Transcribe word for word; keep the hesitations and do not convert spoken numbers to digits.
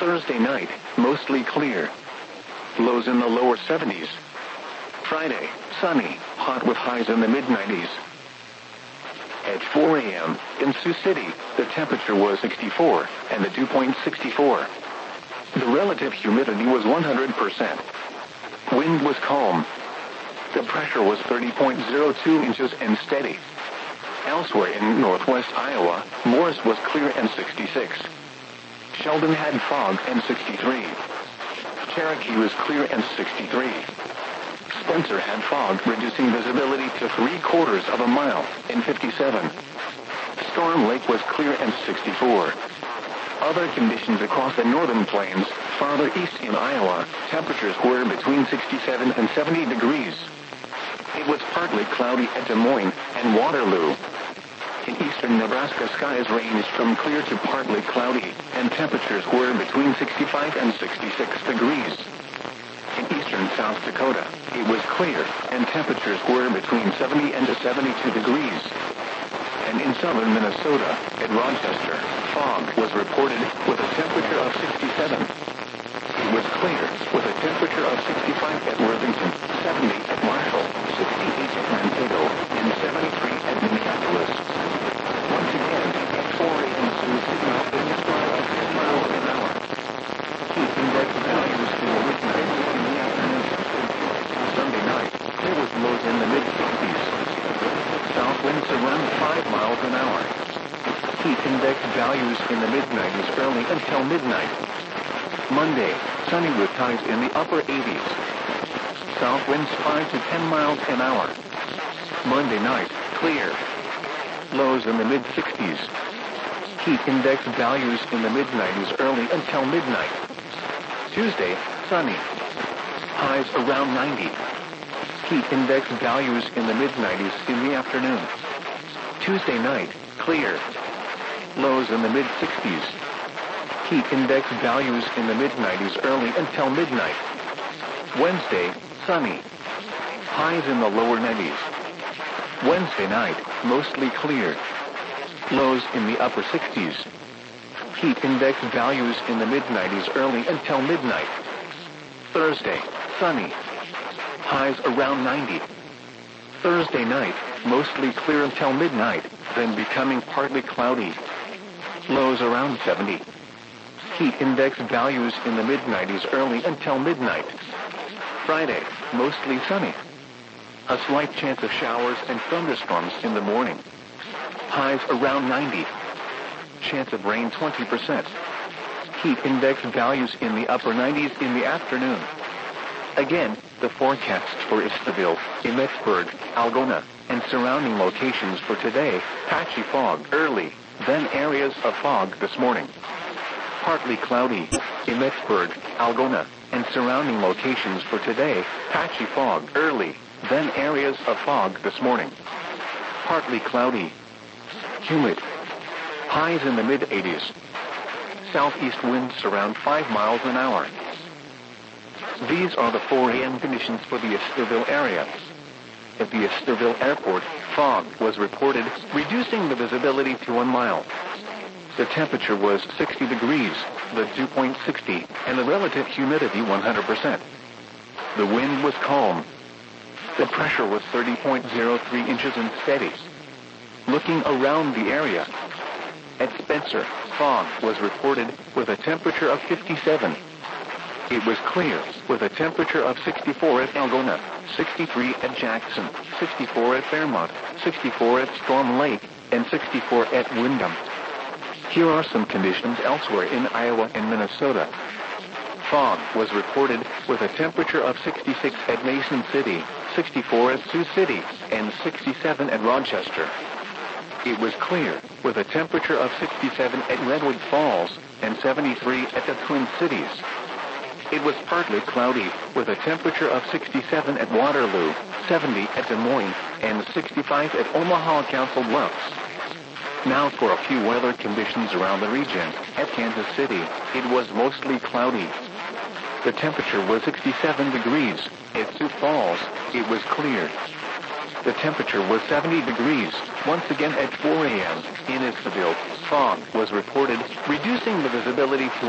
Thursday night, mostly clear. Lows in the lower seventies. Friday, sunny, hot with highs in the mid nineties. At four a m in Sioux City, the temperature was sixty-four and the dew point sixty-four. The relative humidity was one hundred percent. Wind was calm. The pressure was thirty point zero two inches and steady. Elsewhere in northwest Iowa, Morris was clear and sixty-six. Sheldon had fog and sixty-three. Cherokee was clear and sixty-three. Spencer had fog, reducing visibility to three quarters of a mile and fifty-seven. Storm Lake was clear and sixty-four. Other conditions across the northern plains, farther east in Iowa, temperatures were between sixty-seven and seventy degrees. It was partly cloudy at Des Moines and Waterloo. In eastern Nebraska, skies ranged from clear to partly cloudy, and temperatures were between sixty-five and sixty-six degrees. In eastern South Dakota, it was clear, and temperatures were between seventy and seventy-two degrees. And in southern Minnesota, at Rochester, fog was reported with a temperature of sixty-seven. It was clear, with a temperature of sixty-five at Worthington, seventy at Marshall, sixty-eight at Mankato, and seventy-three at Minneapolis. Once again, at four a m Sioux City, it was about ten miles an hour. Heat index values in the mid-nineties in the afternoon. Sunday night, there was lows in the mid-sixties. South winds around five miles an hour. Heat index values in the mid-nineties early until midnight. Monday, sunny with highs in the upper eighties. South winds five to ten miles an hour. Monday night, clear. Lows in the mid-sixties. Heat index values in the mid-nineties early until midnight. Tuesday, sunny. Highs around ninety. Heat index values in the mid-nineties in the afternoon. Tuesday night, clear. Lows in the mid-sixties. Heat index values in the mid-nineties early until midnight. Wednesday, sunny. Highs in the lower nineties. Wednesday night, mostly clear. Lows in the upper sixties. Heat index values in the mid-nineties early until midnight. Thursday, sunny. Highs around ninety. Thursday night, mostly clear until midnight, then becoming partly cloudy. Lows around seventy. Heat index values in the mid-nineties early until midnight. Friday, mostly sunny. A slight chance of showers and thunderstorms in the morning. Highs around ninety. Chance of rain twenty percent. Heat index values in the upper nineties in the afternoon. Again, the forecasts for Istaville, Emmetsburg, Algona, and surrounding locations for today: patchy fog early, then areas of fog this morning. Partly cloudy, Emmetsburg, Algona, and surrounding locations for today: patchy fog early, then areas of fog this morning. Partly cloudy. Humid. Highs in the mid-eighties. Southeast winds around five miles an hour. These are the four a m conditions for the Istaville area. At the Istaville Airport, fog was reported, reducing the visibility to one mile. The temperature was sixty degrees, the dew point sixty, and the relative humidity one hundred percent. The wind was calm. The pressure was thirty point zero three inches and steady. Looking around the area, at Spencer, fog was reported with a temperature of fifty-seven. It was clear, with a temperature of sixty-four at Algona, sixty-three at Jackson, sixty-four at Fairmont, sixty-four at Storm Lake, and sixty-four at Windham. Here are some conditions elsewhere in Iowa and Minnesota. Fog was reported with a temperature of sixty-six at Mason City, sixty-four at Sioux City, and sixty-seven at Rochester. It was clear, with a temperature of sixty-seven at Redwood Falls, and seventy-three at the Twin Cities. It was partly cloudy, with a temperature of sixty-seven at Waterloo, seventy at Des Moines, and sixty-five at Omaha Council Bluffs. Now for a few weather conditions around the region. At Kansas City, it was mostly cloudy. The temperature was sixty-seven degrees. At Sioux Falls, it was clear. The temperature was seventy degrees. Once again at four a m in Istaville, fog was reported, reducing the visibility to